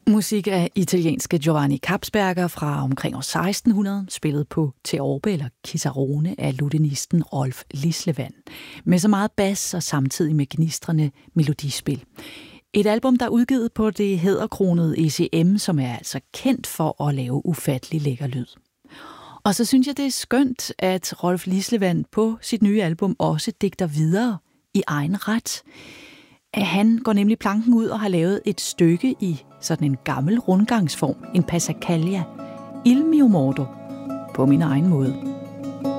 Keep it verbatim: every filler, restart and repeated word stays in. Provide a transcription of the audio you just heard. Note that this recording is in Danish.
Musik af italienske Giovanni Capsberger fra omkring år seksten hundrede, spillet på teorbe eller chitarrone af lutenisten Rolf Lislevand, med så meget bas og samtidig med gnistrende melodispil. Et album, der er udgivet på det hæderkronede E C M, som er altså kendt for at lave ufattelig lækker lyd. Og så synes jeg, det er skønt, at Rolf Lislevand på sit nye album også digter videre i egen ret. Han går nemlig planken ud og har lavet et stykke i sådan en gammel rundgangsform, en passacaglia, Il mio modo, på min egen måde.